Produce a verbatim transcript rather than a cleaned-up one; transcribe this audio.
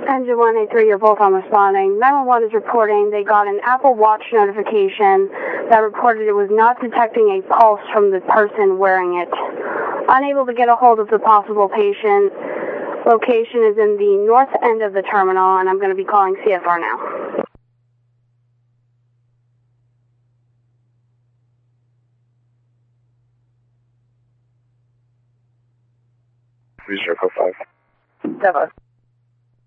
Engine one eight three, you're both on responding. nine one one is reporting they got an Apple Watch notification that reported it was not detecting a pulse from the person wearing it. Unable to get a hold of the possible patient. Location is in the north end of the terminal, and I'm going to be calling C F R now. three zero four five. Devo.